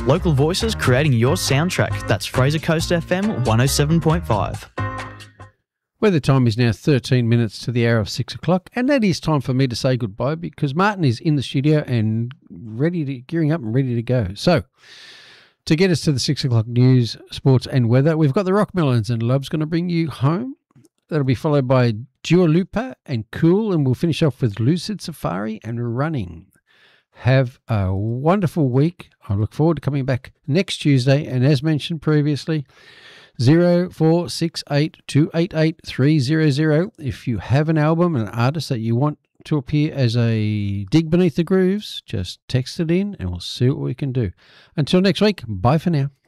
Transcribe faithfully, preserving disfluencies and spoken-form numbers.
Local voices creating your soundtrack. That's Fraser Coast F M one oh seven point five. Weather time is now thirteen minutes to the hour of six o'clock, and that is time for me to say goodbye because Martin is in the studio and ready to, gearing up and ready to go. So, to get us to the six o'clock news, sports and weather, we've got the Rock Melons and Love's going to bring you home. That'll be followed by Dua Lipa and Cool, and we'll finish off with Lucid Safari and Running. Have a wonderful week. I look forward to coming back next Tuesday, and as mentioned previously, zero four six eight two eight eight three zero zero. If you have an album, an artist that you want to appear as a Dig Beneath the Grooves, just text it in and we'll see what we can do. Until next week, bye for now.